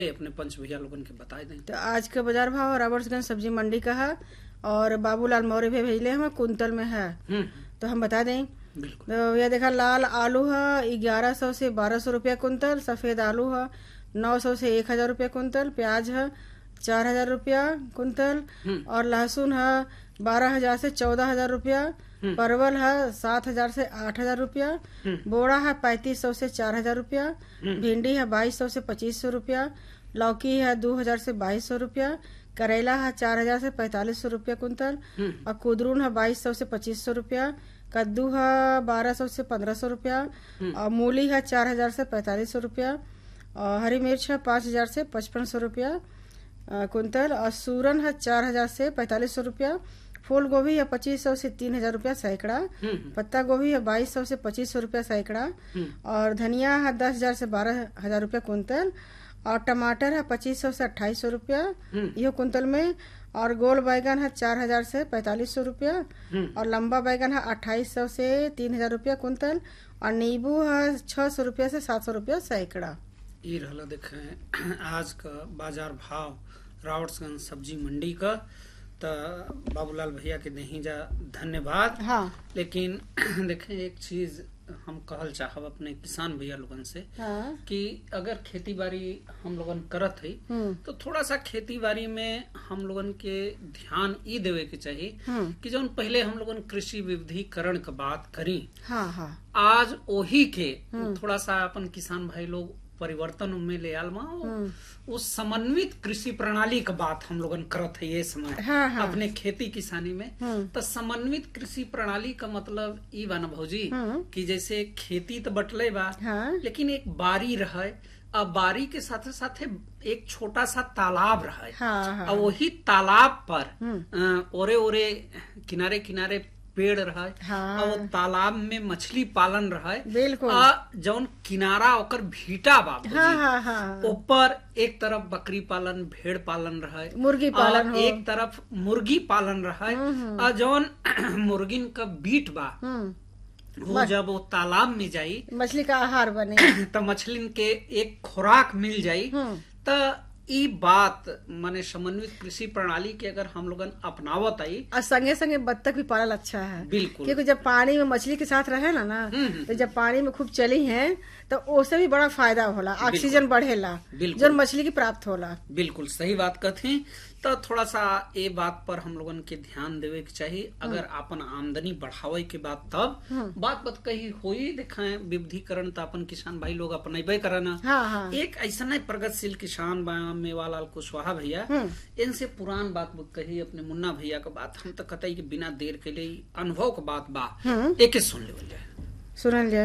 अपने पंच भैया लोगन के बताए दें। तो आज का बाजार भाव रावर्सगंज सब्जी मंडी का है और बाबूलाल मौर्य भी भेजले हम कुंतल में है। तो हम बता दें। बिल्कुल। तो यह देखा लाल आलू है 1100 से 1200 रुपया कुंतल, सफेद आलू है 900 से 1000 रुपया कुंतल, प्याज है 4000 रुपया कुंतल और लहसुन है 12000 से 14000 रुपया, परवल है 7000 से 8000 रुपया, बोड़ा है 3500 से 4000 रुपया, भिंडी है 2200 से 2500 रुपया, लौकी है 2000 से 2200 रुपया, करेला है 4000 से 4500 रुपया कुंतल और कुदरून है 2200 से 2500 रुपया, कद्दू है 1200 से 1500 रुपया और मूली है 4000 से 4500 रुपया और हरी मिर्च है 5000 से 5500 रुपया कुंतल और सूरन है 4000 से 4500 रुपया, फूल गोभी है 2500 से 3000 रुपया सैकड़ा, पत्ता गोभी है 2200 से 2500 रुपया सैकड़ा और धनिया है 10000 से 12000 रुपया कुंतल और टमाटर है 2500 से 2800 रुपया यह कुंतल में और गोल बैगन है 4000 से 4500 रुपया और लंबा बैगन है 2800 से 3000 रुपया कुंतल और नींबू है 600 रुपया से 700 रुपया सैकड़ा। ये रहला देखें आज का बाजार भाव रावर्सगंज सब्जी मंडी का। तो बाबूलाल भैया के नहीं जा धन्यवाद। हाँ। लेकिन देखें एक चीज हम कहल चाहब अपने किसान भैया लोगन से। हाँ। कि अगर खेती बाड़ी हम लोगन करत है तो थोड़ा सा खेती बाड़ी में हम लोगन के ध्यान ई देवे के चाहिए कि जौन पहले हम लोगन कृषि विविधीकरण का बात करी। हाँ हाँ। आज ओही के थोड़ा सा अपन किसान भाई लोग परिवर्तन में ले आल उस समन्वित कृषि प्रणाली का बात हम लोगन करत है ये समय। हाँ हाँ। अपने खेती किसानी में तो समन्वित कृषि प्रणाली का मतलब ई बा ना भौजी कि जैसे खेती तो बटले बा हाँ। लेकिन एक बारी रहे अब बारी के साथे साथे एक छोटा सा तालाब रहे। हाँ हाँ। और वही तालाब पर ओरे ओरे किनारे किनारे पेड़ रहा है। हाँ। और वो तालाब में मछली पालन रहा है। बिल्कुल। जौन किनारा ओकर भीटा बा हाँ हाँ हाँ। ऊपर एक तरफ बकरी पालन भेड़ पालन रहा है, मुर्गी पालन हो। एक तरफ मुर्गी पालन रहा है और जौन मुर्गिन का बीट बा वो जब वो तालाब में जाई मछली का आहार बने तो मछलिन के एक खुराक मिल जाई। तो ई बात माने समन्वित कृषि प्रणाली के अगर हम लोगन अपनावत आई और संगे संगे बत्तख भी पालल अच्छा है। बिल्कुल। क्योंकि जब पानी में मछली के साथ रहे ना तो जब पानी में खूब चली है तो उससे भी बड़ा फायदा होला, ऑक्सीजन बढ़ेला जो मछली की प्राप्त होला। बिल्कुल सही बात कहते। तो थोड़ा सा ये बात पर हम लोगन के ध्यान देवे के चाहिए। अगर अपन आमदनी बढ़ावे के बाद तब बात कही होई देखें विविधीकरण तो अपन किसान भाई लोग अपनेबे करना। हाँ हाँ। एक ऐसा नहीं प्रगतिशील किसान मेवालाल कुशवाहा भैया इनसे पुरान बात कही अपने मुन्ना भैया का बात हम तो कतई के बिना देर के लिए अनुभव का बात बा एक सुन ले सुनल जाए।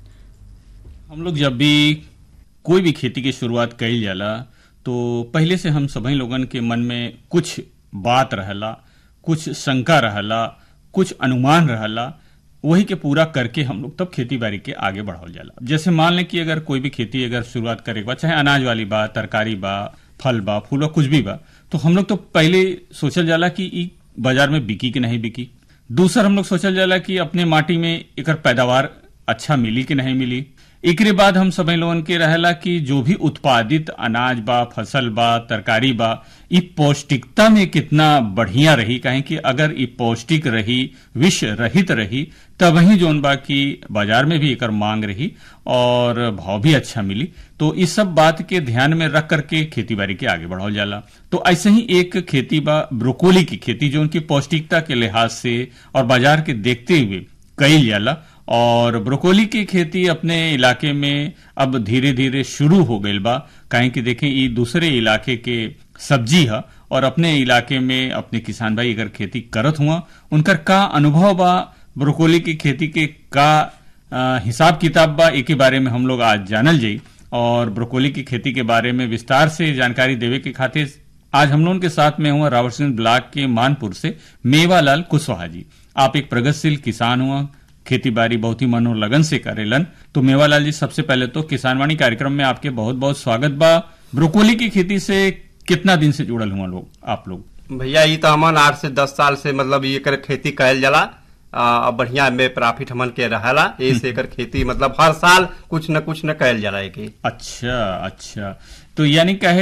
हम लोग जब भी कोई भी खेती की शुरुआत कईल जाला तो पहले से हम सभी लोगन के मन में कुछ बात रहला, कुछ शंका रहला, कुछ अनुमान रहला, वही के पूरा करके हम लोग तब खेती बाड़ी के आगे बढ़ावल जाला। जैसे मान लें कि अगर कोई भी खेती अगर शुरुआत करे बा, चाहे अनाज वाली बा, तरकारी बा, फल बा, फूल बा, कुछ भी बा, तो हम लोग तो पहले सोचल जाला कि ई बाजार में बिकी कि नहीं बिकी। दूसरा हम लोग सोचल जाला कि अपने माटी में एकर पैदावार अच्छा मिली कि नहीं मिली। एकरे बाद हम सभी लोगन के रहेला कि जो भी उत्पादित अनाज बा, फसल बा, तरकारी बा, ई पौष्टिकता में कितना बढ़िया रही। काहे कि अगर ई पौष्टिक रही, विष रहित रही, तब ही जोन बा की बाजार में भी एकर मांग रही और भाव भी अच्छा मिली। तो इस सब बात के ध्यान में रख करके खेती बाड़ी के आगे बढ़ावल जाला। तो ऐसे ही एक खेती बा ब्रोकोली की खेती जो उनकी पौष्टिकता के लिहाज से और बाजार के देखते हुए कईल जाला। और ब्रोकोली की खेती अपने इलाके में अब धीरे धीरे शुरू हो गई बा। काहे कि देखें ये दूसरे इलाके के सब्जी है और अपने इलाके में अपने किसान भाई अगर खेती करत हुआ उनकर का अनुभव बा ब्रोकोली की खेती के का हिसाब किताब बा, एक के बारे में हम लोग आज जानल जाई। और ब्रोकोली की खेती के बारे में विस्तार से जानकारी देवे के खातिर आज हम लोगों के साथ में हुआ रावर्सगंज ब्लॉक के मानपुर से मेवालाल कुशवाहा जी। आप एक प्रगतिशील किसान हुआ, खेती बाड़ी बहुत ही मनोलगन से करेलन। तो मेवालाल जी सबसे पहले तो किसानवाणी कार्यक्रम में आपके बहुत बहुत स्वागत बा। ब्रोकोली की खेती से कितना दिन से जुड़ल हुआ लोग आप लोग? भैया ये तो हमन 8 से 10 साल से मतलब ये कर खेती कयल जाला। बढ़िया में प्रॉफिट हमन के रहला। ऐसे कर खेती मतलब हर साल कुछ न कयल जाला। अच्छा अच्छा। तो यानी कहे